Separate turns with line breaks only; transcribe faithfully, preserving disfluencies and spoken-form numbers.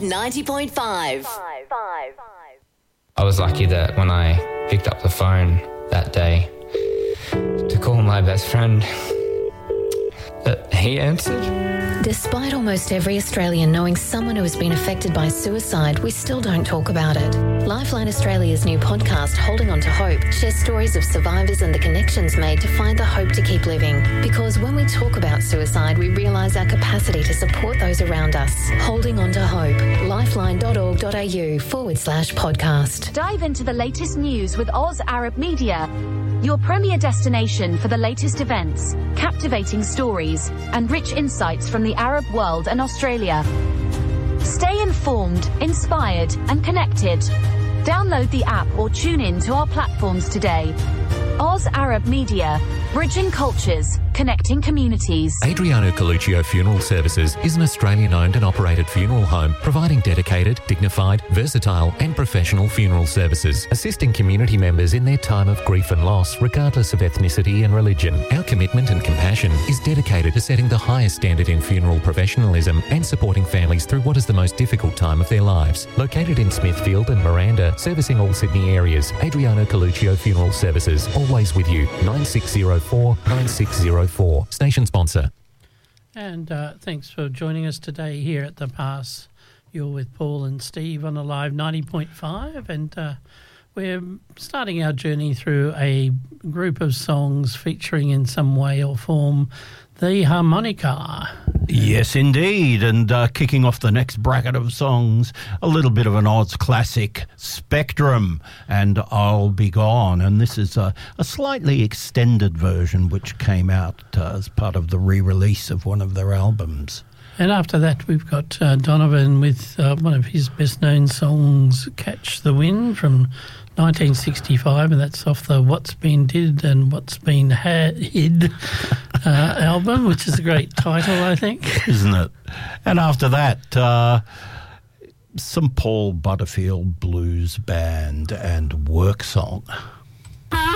Live ninety point five.
I was lucky that when I picked up the phone that day to call my best friend, that he answered.
Despite almost every Australian knowing someone who has been affected by suicide, we still don't talk about it. Lifeline Australia's new podcast, Holding On to Hope, shares stories of survivors and the connections made to find the hope to keep living. Because when we talk about suicide, we realise our capacity to support those around us. Holding On to Hope. lifeline.org.au forward slash podcast.
Dive into the latest news with Oz Arab Media, your premier destination for the latest events, captivating stories, and rich insights from the Arab world and Australia. Stay informed, inspired, and connected. Download the app or tune in to our platforms today. Oz Arab Media, bridging cultures, connecting communities.
Adriano Coluccio Funeral Services is an Australian-owned and operated funeral home providing dedicated, dignified, versatile and professional funeral services, assisting community members in their time of grief and loss regardless of ethnicity and religion. Our commitment and compassion is dedicated to setting the highest standard in funeral professionalism and supporting families through what is the most difficult time of their lives. Located in Smithfield and Miranda, servicing all Sydney areas, Adriano Coluccio Funeral Services, always with you. nine six zero four nine six zero four. Station sponsor.
And uh, thanks for joining us today here at The Pass. You're with Paul and Steve on Alive ninety point five, and uh, we're starting our journey through a group of songs featuring in some way or form the harmonica.
Yes, indeed. And uh, kicking off the next bracket of songs, a little bit of an Oz classic, Spectrum and I'll Be Gone. And this is a, a slightly extended version which came out uh, as part of the re-release of one of their albums.
And after that, we've got uh, Donovan with uh, one of his best-known songs, Catch the Wind, from nineteen sixty-five, and that's off the What's Been Did and What's Been ha- Hid uh, album, which is a great title, I think.
Isn't it? And after that, uh, some Paul Butterfield Blues Band and Work Song.